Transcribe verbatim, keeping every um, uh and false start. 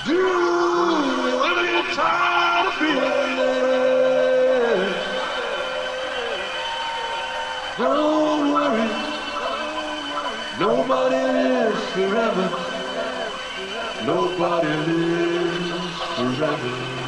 You will get tired of feeling. Don't worry, nobody lives forever. Nobody lives forever.